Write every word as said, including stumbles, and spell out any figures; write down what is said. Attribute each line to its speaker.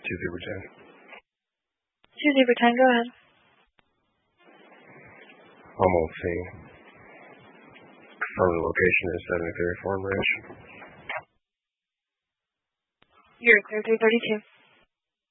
Speaker 1: two zero ten.
Speaker 2: two zero ten, go ahead.
Speaker 1: Almost seen. Confirm the location is seventy-three Farm Ranch.
Speaker 2: You're clear three thirty-two.